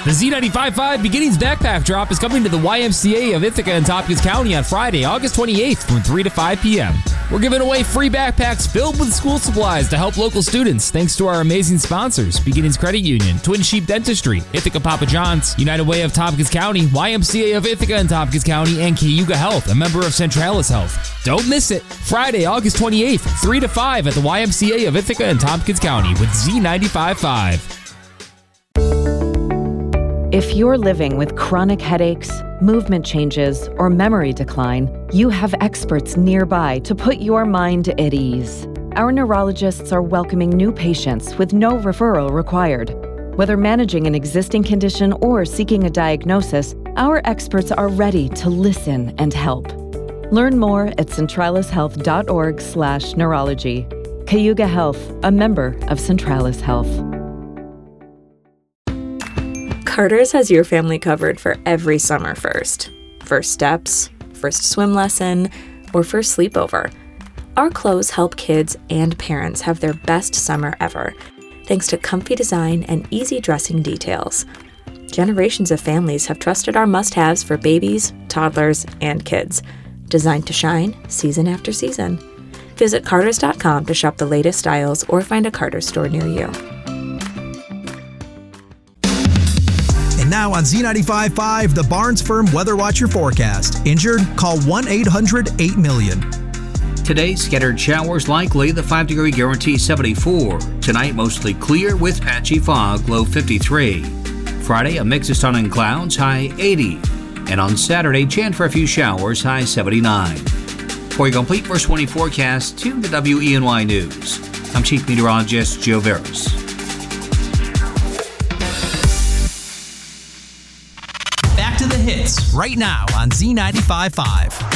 The Z95.5 Beginnings Backpack Drop is coming to the YMCA of Ithaca and Tompkins County on Friday, August 28th from 3 to 5 p.m. We're giving away free backpacks filled with school supplies to help local students thanks to our amazing sponsors, Beginnings Credit Union, Twin Sheep Dentistry, Ithaca Papa John's, United Way of Tompkins County, YMCA of Ithaca and Tompkins County, and Cayuga Health, a member of Centralis Health. Don't miss it. Friday, August 28th, 3 to 5 at the YMCA of Ithaca and Tompkins County with Z95.5. If you're living with chronic headaches, movement changes, or memory decline, you have experts nearby to put your mind at ease. Our neurologists are welcoming new patients with no referral required. Whether managing an existing condition or seeking a diagnosis, our experts are ready to listen and help. Learn more at centralishealth.org/neurology. Cayuga Health, a member of Centralis Health. Carter's has your family covered for every summer first. First steps, first swim lesson, or first sleepover. Our clothes help kids and parents have their best summer ever, thanks to comfy design and easy dressing details. Generations of families have trusted our must-haves for babies, toddlers, and kids, designed to shine season after season. Visit Carters.com to shop the latest styles or find a Carter's store near you. And now on Z95.5, the Barnes Firm Weather Watcher forecast. Injured? Call 1-800-8-million. Today, scattered showers likely, the 5-degree guarantee 74. Tonight, mostly clear with patchy fog, low 53. Friday, a mix of sun and clouds, high 80. And on Saturday, chance for a few showers, high 79. For your complete First 20 forecast, tune to WENY News. I'm Chief Meteorologist Joe Veras. Back to the hits right now on Z95.5.